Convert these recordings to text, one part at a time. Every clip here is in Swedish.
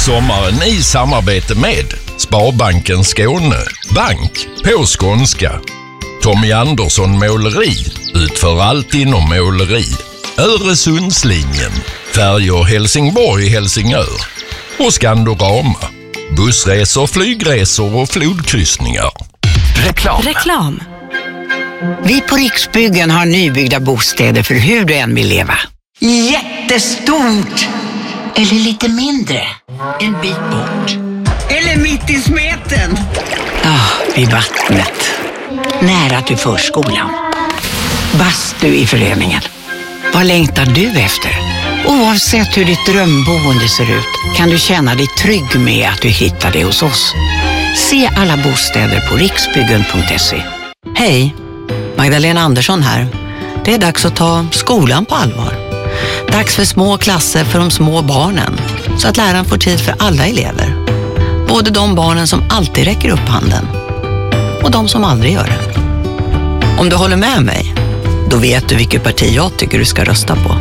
Sommaren i samarbete med Sparbanken Skåne, bank på skånska. Tommy Andersson Måleri utför allt inom måleri. Öresundslinjen, färjor Helsingborg-Helsingör och Skandorama, bussresor, flygresor och flodkryssningar. Reklam. Vi på Riksbyggen har nybyggda bostäder för hur du än vill leva. Jättestort! Eller lite mindre. En bit bort. Eller mitt i smeten. Vid vattnet. Nära till förskolan. Bastu i föreningen. Vad längtar du efter? Oavsett hur ditt drömboende ser ut kan du känna dig trygg med att du hittar det hos oss. Se alla bostäder på riksbyggen.se. Hej, Magdalena Andersson här. Det är dags att ta skolan på allvar. Dags för små klasser för de små barnen, så att läraren får tid för alla elever. Både de barnen som alltid räcker upp handen och de som aldrig gör det. Om du håller med mig, då vet du vilket parti jag tycker du ska rösta på.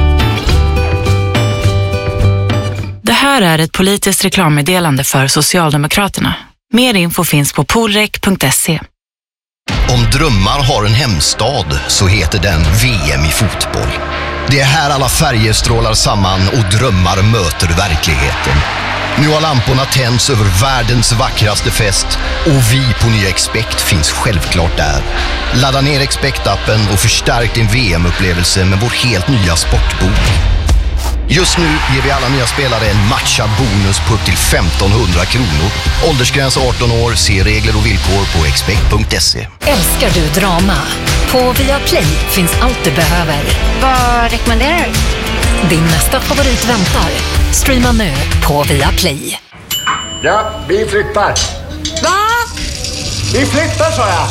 Det här är ett politiskt reklammeddelande för Socialdemokraterna. Mer info finns på polrek.se. Om drömmar har en hemstad så heter den VM i fotboll. Det är här alla färger strålar samman och drömmar möter verkligheten. Nu har lamporna tänds över världens vackraste fest och vi på Nya Expect finns självklart där. Ladda ner Expect-appen och förstärk din VM-upplevelse med vår helt nya sportbok. Just nu ger vi alla nya spelare en matchad bonus på upp till 1500 kronor. Åldersgräns 18 år, se regler och villkor på expect.se. Älskar du drama? På Viaplay finns allt du behöver. Vad rekommenderar du? Din nästa favorit väntar. Streama nu på Viaplay. Ja, vi flyttar. Va? Vi flyttar, sa jag.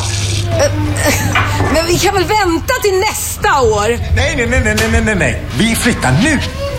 Men vi kan väl vänta till nästa år? Nej. Vi flyttar nu.